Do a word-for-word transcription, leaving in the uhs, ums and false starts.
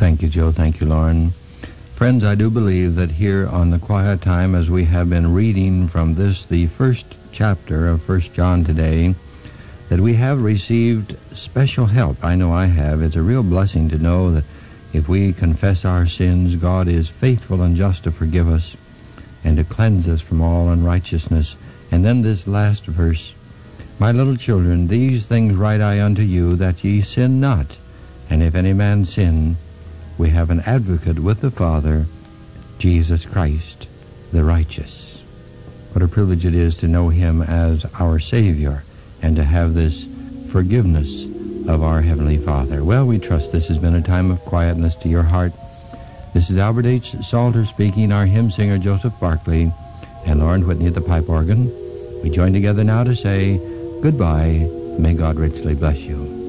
Thank you, Joe. Thank you, Lauren. Friends, I do believe that here on the Quiet Time, as we have been reading from this, the first chapter of First John today, that we have received special help. I know I have. It's a real blessing to know that if we confess our sins, God is faithful and just to forgive us and to cleanse us from all unrighteousness. And then this last verse, my little children, these things write I unto you, that ye sin not. And if any man sin, we have an advocate with the Father, Jesus Christ, the righteous. What a privilege it is to know him as our Savior and to have this forgiveness of our Heavenly Father. Well, we trust this has been a time of quietness to your heart. This is Albert H. Salter speaking, our hymn singer Joseph Barkley, and Lauren Whitney at the pipe organ. We join together now to say goodbye. May God richly bless you.